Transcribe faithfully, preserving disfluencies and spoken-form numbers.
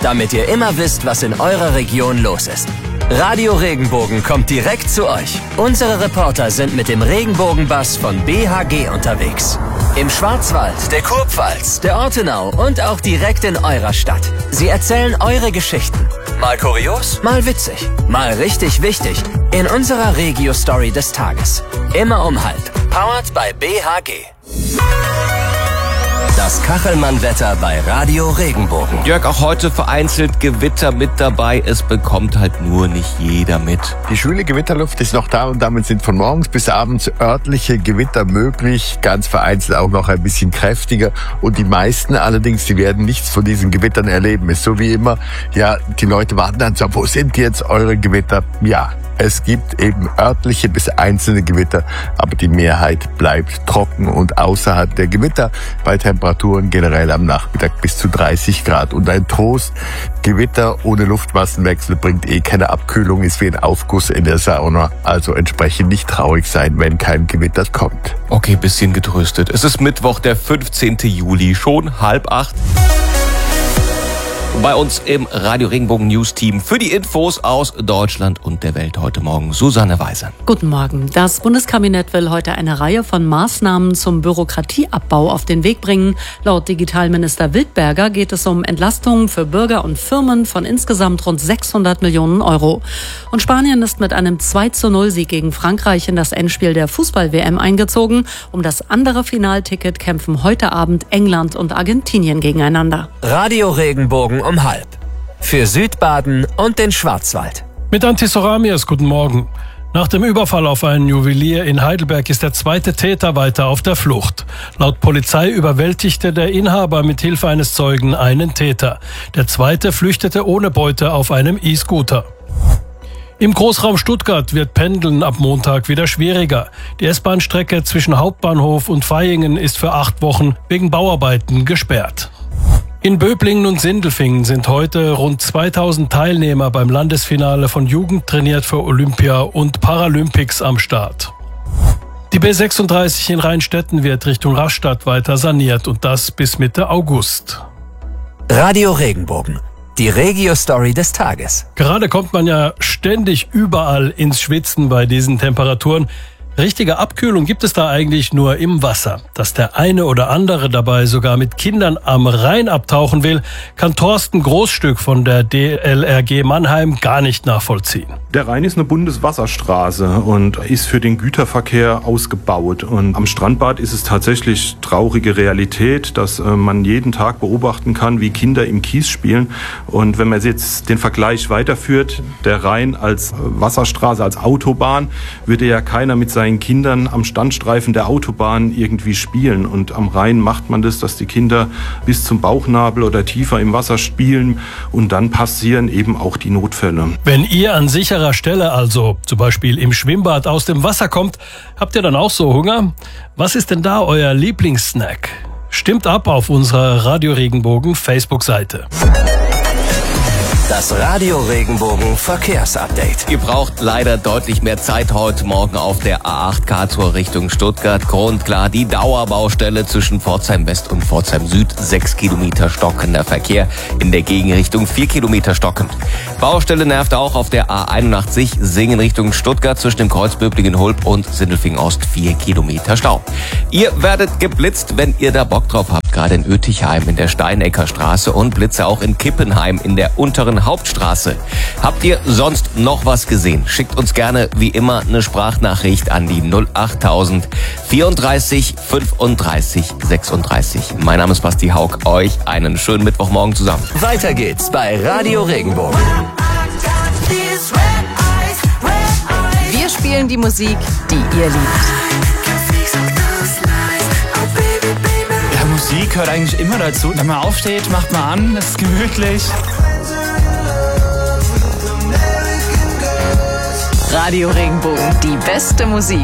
damit ihr immer wisst, was in eurer Region los ist. Radio Regenbogen kommt direkt zu euch. Unsere Reporter sind mit dem Regenbogenbus von B H G unterwegs. Im Schwarzwald, der Kurpfalz, der Ortenau und auch direkt in eurer Stadt. Sie erzählen eure Geschichten. Mal kurios, mal witzig, mal richtig wichtig. In unserer Regio-Story des Tages. Immer um halb. Powered by B H G. Das Kachelmann-Wetter bei Radio Regenbogen. Jörg, auch heute vereinzelt Gewitter mit dabei. Es bekommt halt nur nicht jeder mit. Die schwüle Gewitterluft ist noch da und damit sind von morgens bis abends örtliche Gewitter möglich. Ganz vereinzelt auch noch ein bisschen kräftiger. Und die meisten allerdings, die werden nichts von diesen Gewittern erleben. Ist so wie immer, ja, die Leute warten dann so, wo sind jetzt eure Gewitter? Ja, es gibt eben örtliche bis einzelne Gewitter, aber die Mehrheit bleibt trocken und außerhalb der Gewitter bei Temperaturen generell am Nachmittag bis zu dreißig Grad. Und ein Trost, Gewitter ohne Luftmassenwechsel bringt eh keine Abkühlung, ist wie ein Aufguss in der Sauna. Also entsprechend nicht traurig sein, wenn kein Gewitter kommt. Okay, bisschen getröstet. Es ist Mittwoch, der fünfzehnten Juli, schon halb acht. Bei uns im Radio Regenbogen News Team für die Infos aus Deutschland und der Welt heute Morgen Susanne Weiser. Guten Morgen. Das Bundeskabinett will heute eine Reihe von Maßnahmen zum Bürokratieabbau auf den Weg bringen. Laut Digitalminister Wildberger geht es um Entlastungen für Bürger und Firmen von insgesamt rund sechshundert Millionen Euro. Und Spanien ist mit einem zwei zu null Sieg gegen Frankreich in das Endspiel der Fußball-W M eingezogen. Um das andere Finalticket kämpfen heute Abend England und Argentinien gegeneinander. Radio Regenbogen um halb. Für Südbaden und den Schwarzwald. Mit Antis Soramias, guten Morgen. Nach dem Überfall auf einen Juwelier in Heidelberg ist der zweite Täter weiter auf der Flucht. Laut Polizei überwältigte der Inhaber mit Hilfe eines Zeugen einen Täter. Der zweite flüchtete ohne Beute auf einem E-Scooter. Im Großraum Stuttgart wird Pendeln ab Montag wieder schwieriger. Die S-Bahn-Strecke zwischen Hauptbahnhof und Vaihingen ist für acht Wochen wegen Bauarbeiten gesperrt. In Böblingen und Sindelfingen sind heute rund zweitausend Teilnehmer beim Landesfinale von Jugend trainiert für Olympia und Paralympics am Start. Die B sechsunddreißig in Rheinstetten wird Richtung Rastatt weiter saniert und das bis Mitte August. Radio Regenbogen. Die Regio-Story des Tages. Gerade kommt man ja ständig überall ins Schwitzen bei diesen Temperaturen. Richtige Abkühlung gibt es da eigentlich nur im Wasser. Dass der eine oder andere dabei sogar mit Kindern am Rhein abtauchen will, kann Thorsten Großstück von der D L R G Mannheim gar nicht nachvollziehen. Der Rhein ist eine Bundeswasserstraße und ist für den Güterverkehr ausgebaut. Und am Strandbad ist es tatsächlich traurige Realität, dass man jeden Tag beobachten kann, wie Kinder im Kies spielen. Und wenn man jetzt den Vergleich weiterführt, der Rhein als Wasserstraße, als Autobahn, würde ja keiner mit seinen Kindern am Standstreifen der Autobahn irgendwie spielen. Und am Rhein macht man das, dass die Kinder bis zum Bauchnabel oder tiefer im Wasser spielen und dann passieren eben auch die Notfälle. Wenn ihr an sicherer Stelle, also zum Beispiel im Schwimmbad, aus dem Wasser kommt, habt ihr dann auch so Hunger? Was ist denn da euer Lieblingssnack? Stimmt ab auf unserer Radio Regenbogen Facebook-Seite. Das Radio Regenbogen Verkehrsupdate. Ihr braucht leider deutlich mehr Zeit heute Morgen auf der A acht Karlsruhe Richtung Stuttgart. Grund klar, die Dauerbaustelle zwischen Pforzheim West und Pforzheim Süd. Sechs Kilometer stockender Verkehr. In der Gegenrichtung vier Kilometer stockend. Baustelle nervt auch auf der A einundachtzig Singen Richtung Stuttgart zwischen dem Kreuz Böblingen-Hulb und Sindelfingen Ost. Vier Kilometer Stau. Ihr werdet geblitzt, wenn ihr da Bock drauf habt. Gerade in Oetichheim in der Steinecker Straße und Blitze auch in Kippenheim in der unteren Hauptstraße. Habt ihr sonst noch was gesehen? Schickt uns gerne wie immer eine Sprachnachricht an die null achttausend vierunddreißig fünfunddreißig sechsunddreißig. Mein Name ist Basti Haug. Euch einen schönen Mittwochmorgen zusammen. Weiter geht's bei Radio Regenbogen. Wir spielen die Musik, die ihr liebt. Musik gehört eigentlich immer dazu. Wenn man aufsteht, macht man an, es ist gemütlich. Radio Regenbogen, die beste Musik.